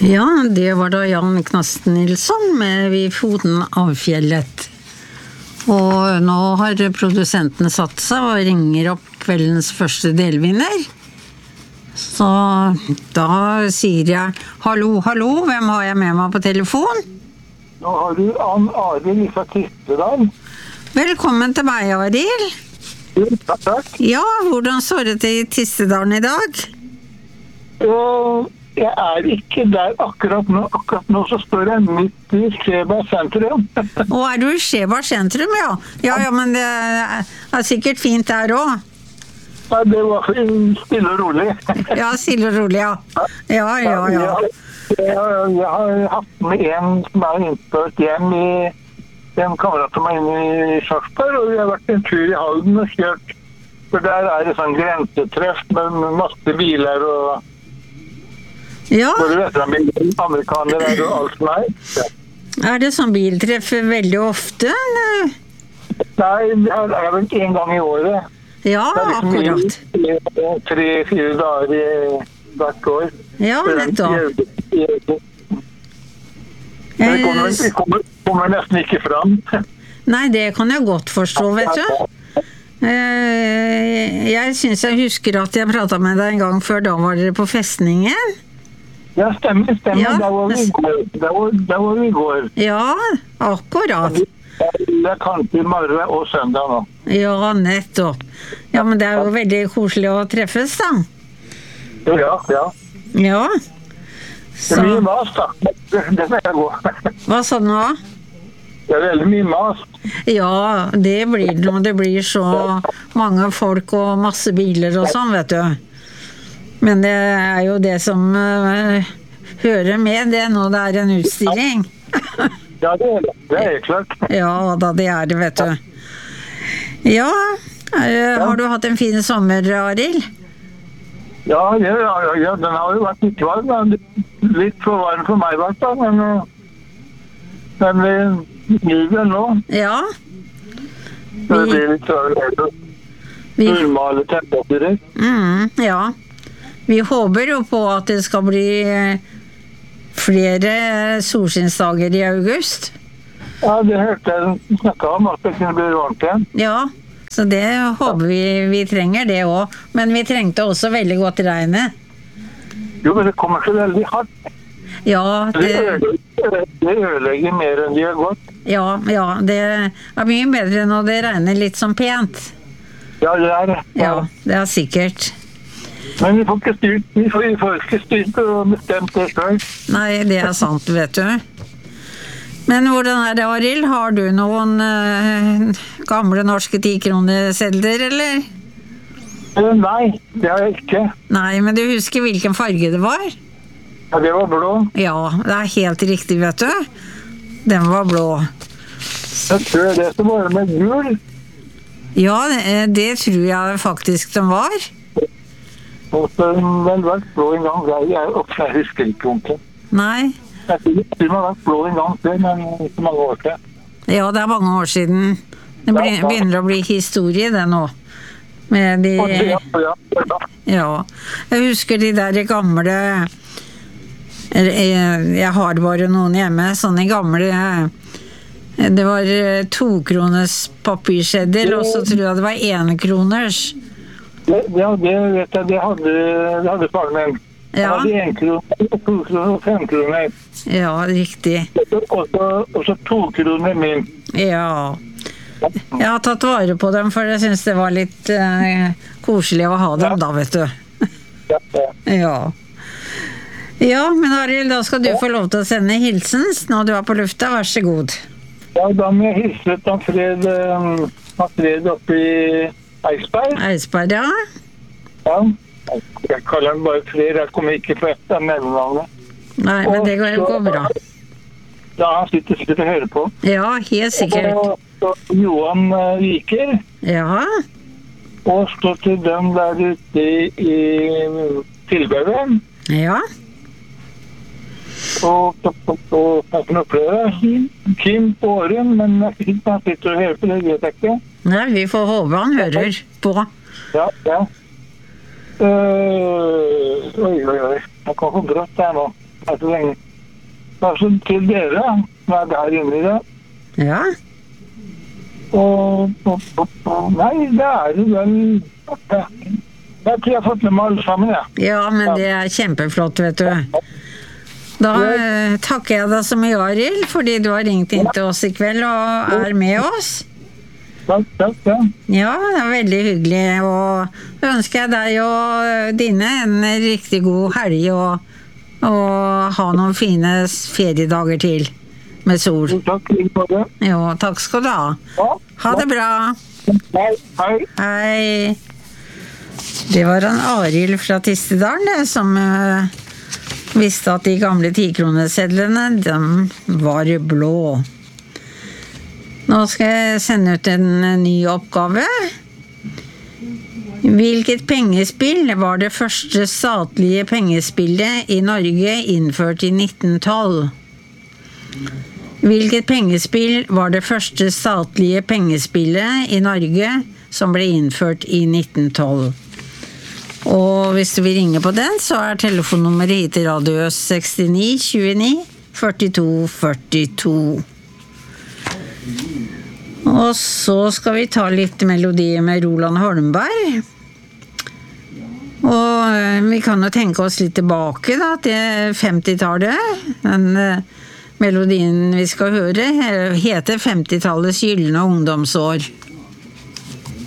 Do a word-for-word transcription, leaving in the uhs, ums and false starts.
Ja, det var da Jan Knasten Nilsson med Vi foten av fjellet. Og nå har produsenten satt seg og ringer opp kveldens første delvinner. Så da sier jeg hallo, hallo, hvem har jeg med meg på telefon? Nå har du Ann Arild fra Tistedal. Velkommen til meg, Arild. Takk, takk. Ja, hvordan står det til i Tistedalen i dag? Uh, jeg er ikke der akkurat nå. Akkurat nå så står jeg midt i Skjeberg sentrum. Å, er du i Skjeberg sentrum, ja? Ja, ja, men det er sikkert fint der også. Ja, det var stille og rolig. Ja, stille og rolig, ja. Ja, ja, ja. Jeg, jeg, jeg har hatt med en som er innført hjem i en kamerat som er inne i Sarpsborg, og vi har vært en tur i Halden og kjørt. For der er det sånn grensetreff med masse biler og ja. Både veteranbiler, amerikanere og alt som er. Ja. Er det sånn biltreff veldig ofte, eller? Nei, det er vel en gang i året. Ja, akkurat. Tre-fire dager i hvert år. Ja, nettopp. Det kommer, det kommer, kommer nesten ikke fram. Nei, det kan jeg godt forstå, vet du. Jeg synes jeg husker at jeg pratet med deg en gang før, da var dere på festningen. Ja, stemmer, stemmer. Ja. Da var vi i går. Da var, da var vi i går. Ja, akkurat. Det er kanskje i morgen og søndag nå. Ja, nettopp. Ja, men det er jo veldig koselig å treffes, da. Ja, ja. Ja. Så. Det er mye mas, da. Det, det skal jeg gå. Hva sa du nå? Det er veldig mye mas. Ja, det blir det når det blir så mange folk og masse biler og sånn, vet du. Men det er jo det som uh, hører med det når det er en utstilling. Ja, det er det. Det er klart. Ja, da det er det, vet du. Ja, er, har du hatt en fin sommer, Arild? Ja, ja, ja, ja, den har jo vært litt varm. Litt for varm for meg, hvert fall, men, men vi nyder nå. Ja. Vi, det blir litt vi, normale temperaturer. Mm, ja. Vi håper jo på at det skal bli flere solskinnsdager i august. Ja, det hørte jeg snakket om, at det kunne bli varmt igjen. Ja, så det håper vi vi trenger det også. Men vi trengte også veldig godt regnet. Jo, men det kommer så veldig hardt. Ja, det... Det ødelegger, det ødelegger mer enn de har gått. Ja, ja, det er mye bedre når det regner litt som pent. Ja, det er det. Ja, det er sikkert. Men vi får ikke styrt, vi får, vi får ikke styrt og bestemt det selv. Nei, det er sant, vet du. Men hvordan er det, Arild? Har du noen uh, gamle norske ti-kronesedler, eller? Nei, det har jeg ikke. Nei, men du husker hvilken farge det var? Ja, det var blå. Ja, det er helt riktig, vet du. Den var blå. Jeg tror det som var med gul. Ja, det, det tror jeg faktisk den var. Og så har den vært blå en gang. Jeg, jeg husker ikke ordentlig. Nei. Jeg tror den har vært blå en gang før, men ikke mange år til. Ja, det er mange år siden. Det begynner å bli historie, det nå. Med de... Ja, ja, ja. Ja. Jeg husker de der gamle... Jeg har bare noen hjemme, sånne gamle... Det var to kroners papirseddel, og så tror jeg det var en kroners. Ja, det vet jeg, det hadde, det hadde faren min. Ja. Det hadde en kroner, to kroner og fem kroner. Ja, riktig. Og så, og så to kroner min. Ja. Jeg har tatt vare på dem, for jeg synes det var litt eh, koselig å ha dem da, vet du. Ja, ja. Ja. Ja, men Arild, da skal du få lov til å sende hilsens når du er på lufta. Vær så god. Ja, da må jeg hilse til Fred, um, Fred oppe i Eidsberg. Eidsberg, ja. Ja, jeg kaller han bare Fred, jeg kommer ikke på et av mellomnavnet. Nei, men det går, går bra. Ja, han sitter sikkert og hører på. Ja, helt sikkert. Og, og Johan uh, Viker. Ja. Og står til dem der ute i, i Tilbøven. Ja. Og jeg kan oppleve Kim på åren, men jeg synes han sitter og hører på det, vet jeg ikke. Nei, vi får håpe han hører på. Ja, ja. Uh, oi, oi, oi. Jeg kan få brått her nå. er så lenge. Altså til dere, som er der inne i det. Ja. Og, og, og, og nei, det er jo vel... Jeg, jeg tror jeg har fått med meg alle sammen, ja. Ja, men det er kjempeflott, vet du. Da eh, takker jeg deg så mye, Arild, fordi du har ringt inn til oss i kveld og er med oss. Takk, takk, ja. Ja, det er veldig hyggelig, og da ønsker jeg deg og dine en riktig god helg og, og ha noen fine feriedager til med sol. Takk, for det. Jo, takk skal du ha. Ja. Ha det bra. Hei, hei. Hei. Det var en Arild fra Tistedalen, det, som uh, visste at de gamle tikronesedlene, de var blå. Nå skal jeg sende ut en ny oppgave. Hvilket pengespill var det første statlige pengespillet i Norge innført i nitten tolv? Hvilket pengespill var det første statlige pengespillet i Norge som ble innført i nitten tolv? Og hvis du vil ringe på den, så er telefonnummeret hit til Radio sekstini tjueni førtito førtito. Og så skal vi ta litt melodi med Roland Holmberg. Og vi kan jo tenke oss litt tilbake da, til femtitallet. Den uh, melodien vi skal høre heter femtitallets gyllene ungdomsår.